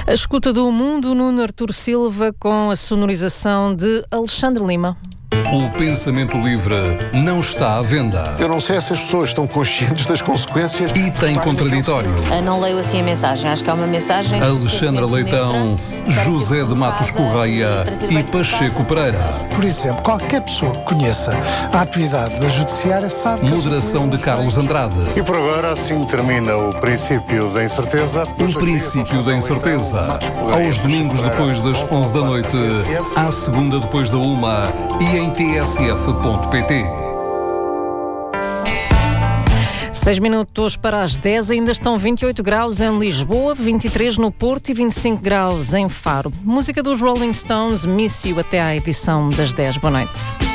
A escuta do mundo, Nuno Artur Silva, com a sonorização de Alexandre Lima. O pensamento livre não está à venda. Eu não sei se as pessoas estão conscientes das consequências. E tem contraditório. Não leio assim a mensagem. Acho que é uma mensagem... Alexandra Leitão, José de Matos Correia e Pacheco Pereira. Por exemplo, qualquer pessoa que conheça a atividade da Judiciária sabe... Moderação de Carlos Andrade. E por agora assim termina o princípio da incerteza. O princípio da incerteza. Aos domingos depois das 11 da noite, à segunda depois da 1 e em tsf.pt. 6 minutos para as 10, ainda estão 28 graus em Lisboa, 23 no Porto e 25 graus em Faro. Música dos Rolling Stones, Miss You, até à edição das 10. Boa noite.